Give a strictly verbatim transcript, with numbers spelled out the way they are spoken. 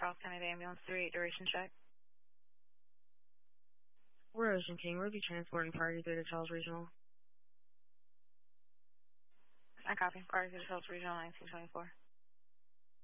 Charles County Ambulance three eight duration check. We're Ocean King. We'll be transporting party through to Charles Regional. I copy. Party through to Charles Regional nineteen twenty-four.